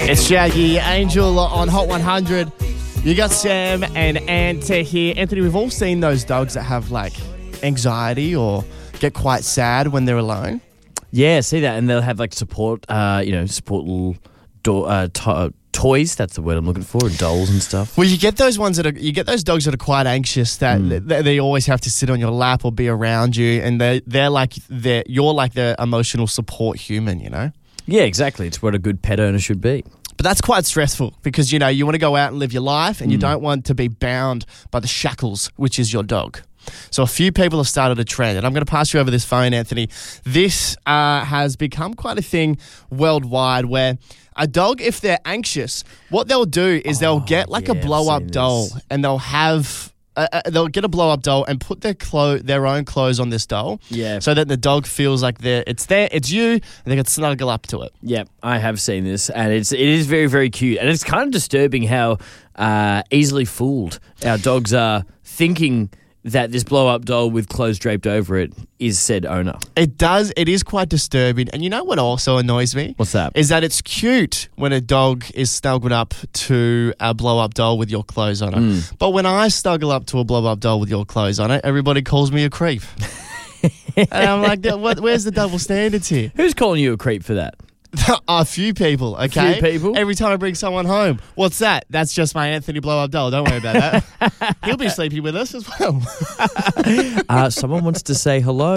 It's Shaggy Angel on Hot 100. You got Sam and Ant here. Anthony, we've all seen those dogs that have like anxiety or get quite sad when they're alone. Yeah, see that, and they'll have like support little toys. That's the word I'm looking for, and dolls and stuff. Well, you get those dogs that are quite anxious that they always have to sit on your lap or be around you, and you're like their emotional support human, you know? Yeah, exactly. It's what a good pet owner should be. But that's quite stressful because, you know, you want to go out and live your life and you don't want to be bound by the shackles, which is your dog. So a few people have started a trend, and I'm going to pass you over this phone, Anthony. This has become quite a thing worldwide where a dog, if they're anxious, what they'll do is they'll get like a blow-up doll and they'll have... they'll get a blow-up doll and put their own clothes on this doll, so that the dog feels like it's you, and they can snuggle up to it. Yeah, I have seen this, and it is very, very cute, and it's kind of disturbing how easily fooled our dogs are, thinking that this blow-up doll with clothes draped over it is said owner. It does. It is quite disturbing. And you know what also annoys me? What's that? Is that it's cute when a dog is snuggled up to a blow-up doll with your clothes on it. But when I snuggle up to a blow-up doll with your clothes on it, everybody calls me a creep. And I'm like, where's the double standards here? Who's calling you a creep for that? A few people, okay? A few people? Every time I bring someone home. What's that? That's just my Anthony blow-up doll. Don't worry about that. He'll be sleeping with us as well. Someone wants to say hello.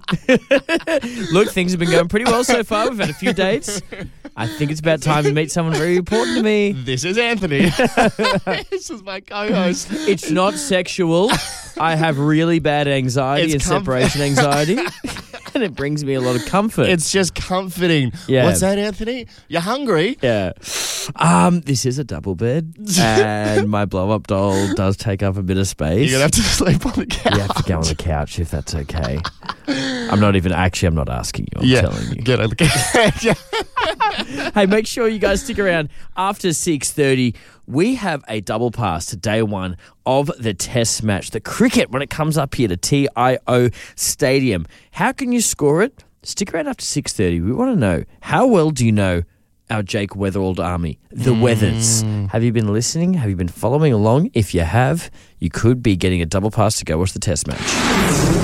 Look, things have been going pretty well so far. We've had a few dates. I think it's about time to meet someone very important to me. This is Anthony. This is my co-host. It's not sexual. I have really bad anxiety and separation anxiety. And it brings me a lot of comfort. It's just comforting. Yeah. What's that, Anthony? You're hungry? Yeah. This is a double bed, and my blow-up doll does take up a bit of space. You're going to have to sleep on the couch. You have to go on the couch if that's okay. I'm not asking you. I'm telling you. Get on the couch. Hey, make sure you guys stick around after 6:30. We have a double pass to day one of the test match, the cricket, when it comes up here to TIO Stadium. How can you score it? Stick around after 6:30. We want to know, how well do you know our Jake Weatherald army, the Weathers? Have you been listening? Have you been following along? If you have, you could be getting a double pass to go watch the test match.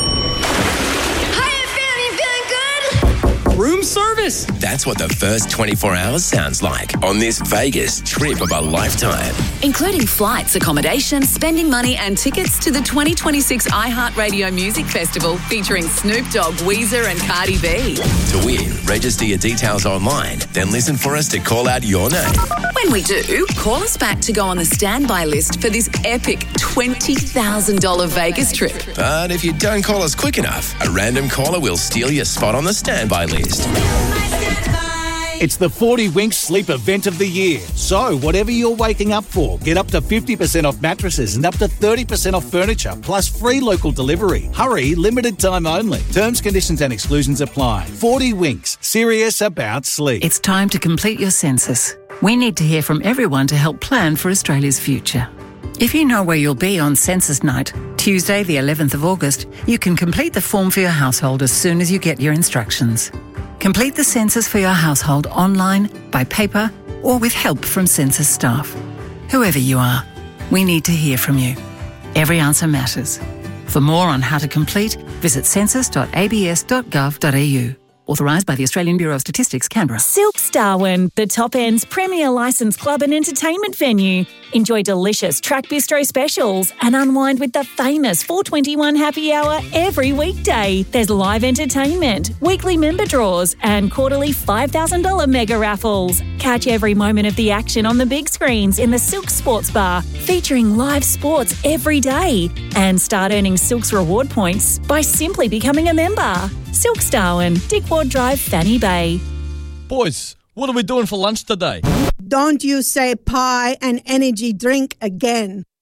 Room service. That's what the first 24 hours sounds like on this Vegas trip of a lifetime. Including flights, accommodation, spending money and tickets to the 2026 iHeartRadio Music Festival featuring Snoop Dogg, Weezer and Cardi B. To win, register your details online, then listen for us to call out your name. When we do, call us back to go on the standby list for this epic $20,000 Vegas trip. But if you don't call us quick enough, a random caller will steal your spot on the standby list. It's the 40 Winks Sleep Event of the Year. So, whatever you're waking up for, get up to 50% off mattresses and up to 30% off furniture, plus free local delivery. Hurry, limited time only. Terms, conditions and exclusions apply. 40 Winks, serious about sleep. It's time to complete your census. We need to hear from everyone to help plan for Australia's future. If you know where you'll be on Census Night, Tuesday the 11th of August, you can complete the form for your household as soon as you get your instructions. Complete the census for your household online, by paper, or with help from census staff. Whoever you are, we need to hear from you. Every answer matters. For more on how to complete, visit census.abs.gov.au. Authorised by the Australian Bureau of Statistics, Canberra. Silks Darwin, the top end's premier licensed club and entertainment venue. Enjoy delicious track bistro specials and unwind with the famous 421 happy hour every weekday. There's live entertainment, weekly member draws and quarterly $5,000 mega raffles. Catch every moment of the action on the big screens in the Silks Sports Bar, featuring live sports every day. And start earning Silks reward points by simply becoming a member. Silks Darwin, Dick Ward Drive, Fanny Bay. Boys, what are we doing for lunch today? Don't you say pie and energy drink again.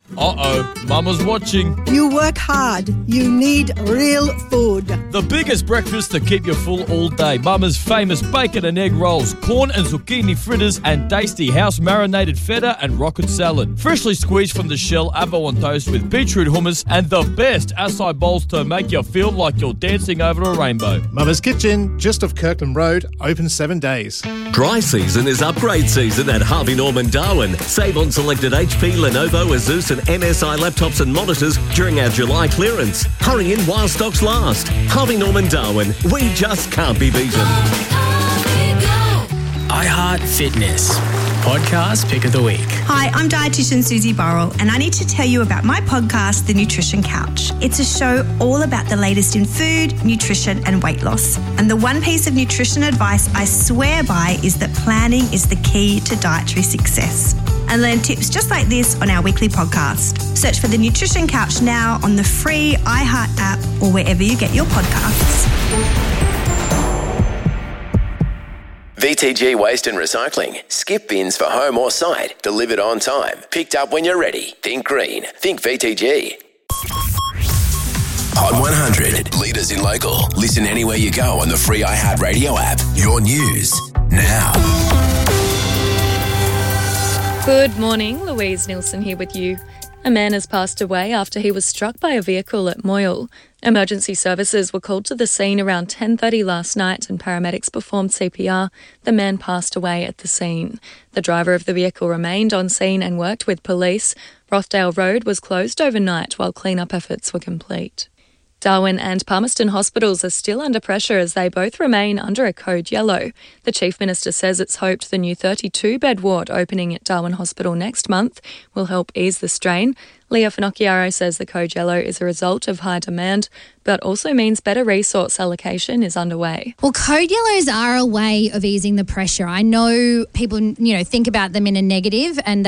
Uh-oh, Mama's watching. You work hard. You need real food. The biggest breakfast to keep you full all day. Mama's famous bacon and egg rolls, corn and zucchini fritters, and tasty house-marinated feta and rocket salad. Freshly squeezed from the shell, avo on toast with beetroot hummus, and the best acai bowls to make you feel like you're dancing over a rainbow. Mama's Kitchen, just off Kirkland Road, open 7 days. Dry season is upgrade season at Harvey Norman Darwin. Save on selected HP, Lenovo, Asus and MSI laptops and monitors during our July clearance. Hurry in while stocks last. Harvey Norman Darwin. We just can't be beaten. iHeart Fitness. Podcast Pick of the Week. Hi, I'm dietitian Susie Burrell, and I need to tell you about my podcast, The Nutrition Couch. It's a show all about the latest in food, nutrition, and weight loss. And the one piece of nutrition advice I swear by is that planning is the key to dietary success. And learn tips just like this on our weekly podcast. Search for The Nutrition Couch now on the free iHeart app or wherever you get your podcasts. VTG Waste and Recycling. Skip bins for home or site. Delivered on time. Picked up when you're ready. Think green. Think VTG. Hot 100. Leaders in local. Listen anywhere you go on the free iHeart Radio app. Your news now. Good morning, Louise Nielsen here with you. A man has passed away after he was struck by a vehicle at Moyle. Emergency services were called to the scene around 10:30 last night and paramedics performed CPR. The man passed away at the scene. The driver of the vehicle remained on scene and worked with police. Rothdale Road was closed overnight while clean-up efforts were complete. Darwin and Palmerston hospitals are still under pressure as they both remain under a code yellow. The Chief Minister says it's hoped the new 32-bed ward opening at Darwin Hospital next month will help ease the strain. Leah Finocchiaro says the code yellow is a result of high demand, but also means better resource allocation is underway. Well, code yellows are a way of easing the pressure. I know people, think about them in a negative and they